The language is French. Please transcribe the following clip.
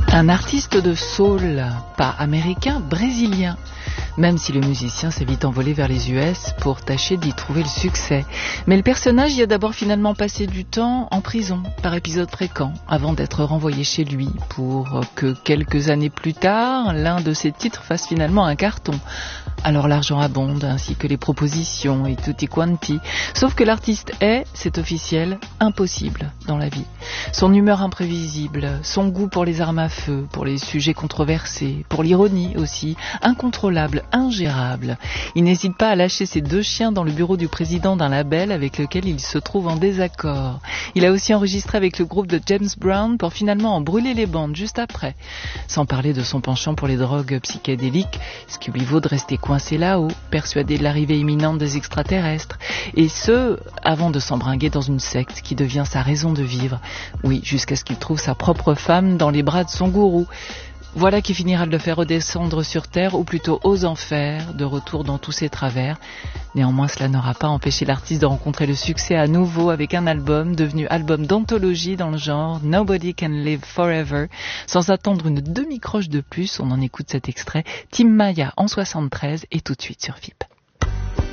Un artiste de soul, pas américain, brésilien. Même si le musicien s'est vite envolé vers les US pour tâcher d'y trouver le succès. Mais le personnage y a d'abord finalement passé du temps en prison, par épisode fréquent, avant d'être renvoyé chez lui, pour que quelques années plus tard, l'un de ses titres fasse finalement un carton. Alors l'argent abonde, ainsi que les propositions et tutti quanti. Sauf que l'artiste est, c'est officiel, impossible dans la vie. Son humeur imprévisible, son goût pour les armes à feu, pour les sujets controversés, pour l'ironie aussi, incontrôlable, ingérable. Il n'hésite pas à lâcher ses 2 chiens dans le bureau du président d'un label avec lequel il se trouve en désaccord. Il a aussi enregistré avec le groupe de James Brown pour finalement en brûler les bandes juste après. Sans parler de son penchant pour les drogues psychédéliques, ce qui lui vaut de rester coincé là-haut, persuadé de l'arrivée imminente des extraterrestres. Et ce, avant de s'embringuer dans une secte qui devient sa raison de vivre. Oui, jusqu'à ce qu'il trouve sa propre femme dans les bras de son gourou. Voilà qui finira de le faire redescendre sur Terre, ou plutôt aux enfers, de retour dans tous ses travers. Néanmoins, cela n'aura pas empêché l'artiste de rencontrer le succès à nouveau avec un album, devenu album d'anthologie dans le genre Nobody Can Live Forever. Sans attendre une demi-croche de plus, on en écoute cet extrait, Tim Maya en 73 et tout de suite sur FIP.